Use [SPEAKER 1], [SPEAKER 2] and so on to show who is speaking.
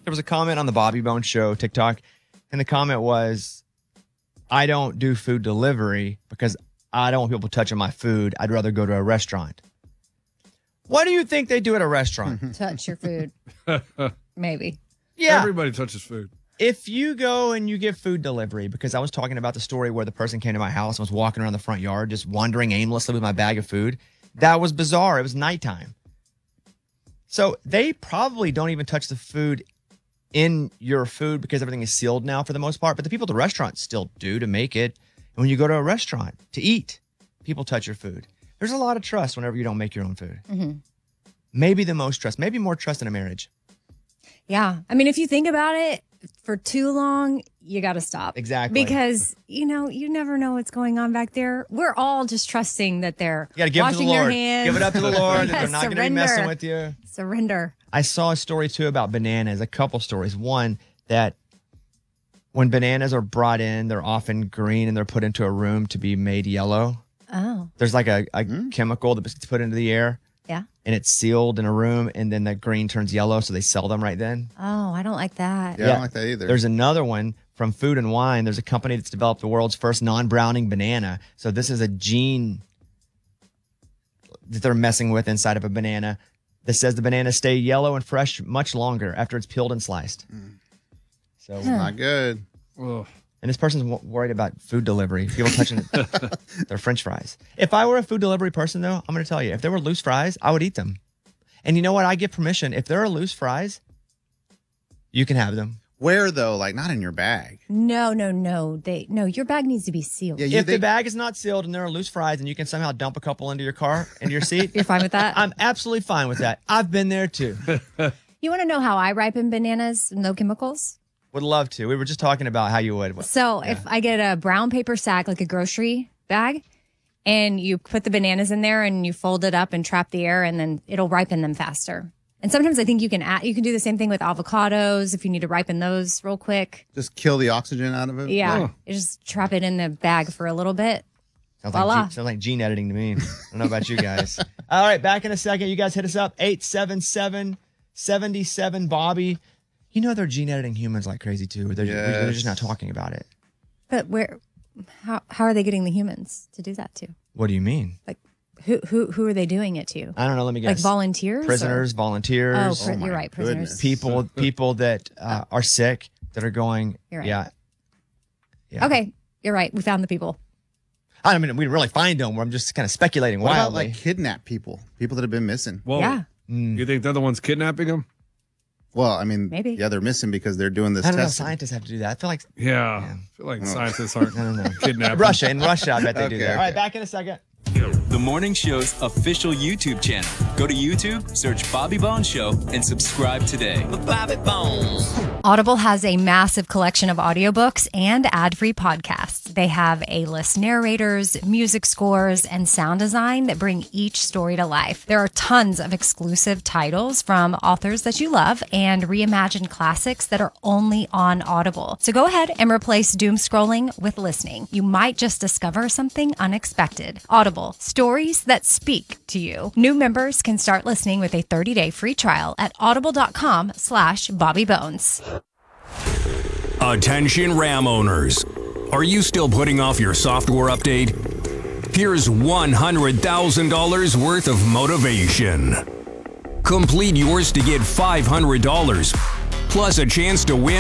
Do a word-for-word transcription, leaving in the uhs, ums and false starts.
[SPEAKER 1] There was a comment on the Bobby Bones Show TikTok, and the comment was, I don't do food delivery because I don't want people touching my food. I'd rather go to a restaurant. What do you think they do at a restaurant?
[SPEAKER 2] Touch your food. Maybe.
[SPEAKER 1] Yeah.
[SPEAKER 3] Everybody touches food.
[SPEAKER 1] If you go and you give food delivery, because I was talking about the story where the person came to my house and was walking around the front yard, just wandering aimlessly with my bag of food, that was bizarre. It was nighttime. So they probably don't even touch the food in your food because everything is sealed now for the most part. But the people at the restaurant still do to make it. And when you go to a restaurant to eat, people touch your food. There's a lot of trust whenever you don't make your own food.
[SPEAKER 2] Mm-hmm.
[SPEAKER 1] Maybe the most trust, maybe more trust in a marriage.
[SPEAKER 2] Yeah. I mean, if you think about it, for too long, you got to stop.
[SPEAKER 1] Exactly.
[SPEAKER 2] Because, you know, you never know what's going on back there. We're all just trusting that they're
[SPEAKER 1] You got to give it to the
[SPEAKER 2] washing their
[SPEAKER 1] Lord.
[SPEAKER 2] hands.
[SPEAKER 1] Give it up to the Lord. That
[SPEAKER 2] Yes,
[SPEAKER 1] they're not going to be
[SPEAKER 2] surrender.
[SPEAKER 1] messing with you.
[SPEAKER 2] Surrender.
[SPEAKER 1] I saw a story too about bananas, a couple stories. One, that when bananas are brought in, they're often green and they're put into a room to be made yellow.
[SPEAKER 2] Oh.
[SPEAKER 1] There's like a, a mm. chemical that's put into the air.
[SPEAKER 2] Yeah.
[SPEAKER 1] And it's sealed in a room, and then the green turns yellow, so they sell them right then.
[SPEAKER 2] Oh, I don't like that.
[SPEAKER 4] Yeah, yeah. I don't like that either.
[SPEAKER 1] There's another one from Food and Wine. There's a company that's developed the world's first non-browning banana. So this is a gene that they're messing with inside of a banana that says the bananas stay yellow and fresh much longer after it's peeled and sliced. Mm. So
[SPEAKER 4] huh. Not good.
[SPEAKER 3] Ugh.
[SPEAKER 1] And this person's w- worried about food delivery. People touching their French fries. If I were a food delivery person, though, I'm going to tell you, if there were loose fries, I would eat them. And you know what? I give permission. If there are loose fries, you can have them.
[SPEAKER 4] Where, though? Like, not in your bag.
[SPEAKER 2] No, no, no. They no. Your bag needs to be sealed.
[SPEAKER 4] Yeah, you,
[SPEAKER 1] if
[SPEAKER 4] they,
[SPEAKER 1] the bag is not sealed and there are loose fries and you can somehow dump a couple into your car, into your seat.
[SPEAKER 2] You're fine with that?
[SPEAKER 1] I'm absolutely fine with that. I've been there, too.
[SPEAKER 2] You want to know how I ripen bananas? No chemicals?
[SPEAKER 1] Would love to. We were just talking about how you would.
[SPEAKER 2] So
[SPEAKER 1] Yeah.
[SPEAKER 2] if I get a brown paper sack, like a grocery bag, and you put the bananas in there and you fold it up and trap the air, and then it'll ripen them faster. And sometimes I think you can add, you can do the same thing with avocados if you need to ripen those real quick.
[SPEAKER 4] Just kill the oxygen out of it?
[SPEAKER 2] Yeah.
[SPEAKER 3] Oh.
[SPEAKER 2] You just trap it in the bag for a little bit.
[SPEAKER 1] Sounds
[SPEAKER 2] Voila.
[SPEAKER 1] like, ge- sounds like gene editing to me. I don't know about you guys. All right, back in a second. You guys hit us up. eight seven seven, seven seven, Bobby. You know they're gene editing humans like crazy, too. They're,
[SPEAKER 4] Yes.
[SPEAKER 1] they're just not talking about it.
[SPEAKER 2] But where, how, how are they getting the humans to do that to?
[SPEAKER 1] What do you mean?
[SPEAKER 2] Like, who, who, who are they doing it to?
[SPEAKER 1] I don't know. Let me
[SPEAKER 2] Like
[SPEAKER 1] guess.
[SPEAKER 2] volunteers?
[SPEAKER 1] Prisoners,
[SPEAKER 2] or-
[SPEAKER 1] volunteers.
[SPEAKER 2] Oh, pri-
[SPEAKER 4] Oh my
[SPEAKER 2] you're right. Prisoners.
[SPEAKER 4] goodness.
[SPEAKER 1] people people that uh, are sick that are going.
[SPEAKER 2] You're right.
[SPEAKER 1] Yeah. yeah.
[SPEAKER 2] Okay. You're right. We found the people.
[SPEAKER 1] I don't mean we didn't really find them. I'm just kind of speculating
[SPEAKER 4] What about,
[SPEAKER 1] wildly.
[SPEAKER 4] like, kidnap people? People that have been missing?
[SPEAKER 3] Whoa.
[SPEAKER 2] Yeah.
[SPEAKER 1] Mm.
[SPEAKER 3] You think they're the ones kidnapping them?
[SPEAKER 4] Well, I mean,
[SPEAKER 2] Maybe.
[SPEAKER 4] yeah, they're missing because they're doing this
[SPEAKER 1] I don't know.
[SPEAKER 4] testing.
[SPEAKER 1] Scientists have to do that. I feel like
[SPEAKER 3] Yeah.
[SPEAKER 1] Yeah.
[SPEAKER 3] I feel like scientists aren't
[SPEAKER 1] I don't know.
[SPEAKER 3] kidnapping.
[SPEAKER 1] Russia in Russia. I bet they do
[SPEAKER 4] Okay,
[SPEAKER 1] that. All right,
[SPEAKER 4] okay.
[SPEAKER 1] back in a second.
[SPEAKER 5] The Morning Show's official YouTube channel. Go to YouTube, search Bobby Bones Show, and subscribe today. Bobby Bones.
[SPEAKER 2] Audible has a massive collection of audiobooks and ad-free podcasts. They have A-list narrators, music scores, and sound design that bring each story to life. There are tons of exclusive titles from authors that you love and reimagined classics that are only on Audible. So go ahead and replace doom scrolling with listening. You might just discover something unexpected. Audible, stories that speak to you. New members can start listening with a thirty-day free trial at audible.com slash bobbybones.
[SPEAKER 6] Attention Ram owners. Are you still putting off your software update? Here's one hundred thousand dollars worth of motivation. Complete yours to get five hundred dollars, plus a chance to win